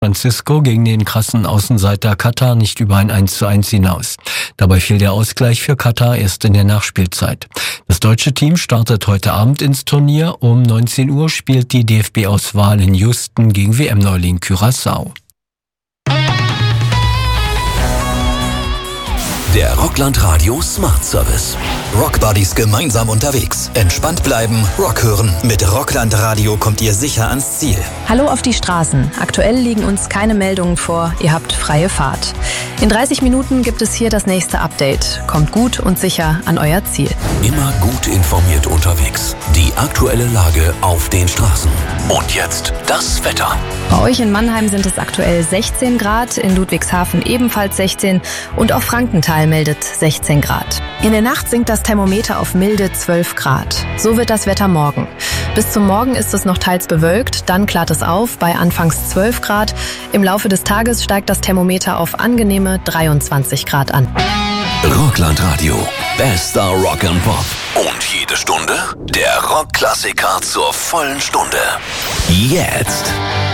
Francisco gegen den krassen Außenseiter Katar nicht über ein 1:1 hinaus. Dabei fiel der Ausgleich für Katar erst in der Nachspielzeit. Das deutsche Team startet heute Abend ins Turnier. Um 19 Uhr spielt die DFB-Auswahl in Houston gegen WM-Neuling Curaçao. Der Rockland Radio Smart Service. Rockbuddies gemeinsam unterwegs. Entspannt bleiben, Rock hören. Mit Rockland Radio kommt ihr sicher ans Ziel. Hallo auf die Straßen. Aktuell liegen uns keine Meldungen vor. Ihr habt freie Fahrt. In 30 Minuten gibt es hier das nächste Update. Kommt gut und sicher an euer Ziel. Immer gut informiert unterwegs. Die aktuelle Lage auf den Straßen. Und jetzt das Wetter. Bei euch in Mannheim sind es aktuell 16 Grad, in Ludwigshafen ebenfalls 16 und auch Frankenthal meldet 16 Grad. In der Nacht sinkt das Thermometer auf milde 12 Grad. So wird das Wetter morgen. Bis zum Morgen ist es noch teils bewölkt, dann klart es auf bei anfangs 12 Grad. Im Laufe des Tages steigt das Thermometer auf angenehme 23 Grad an. Rockland Radio. Bester Rock and Pop. Und jede Stunde der Rockklassiker zur vollen Stunde. Jetzt.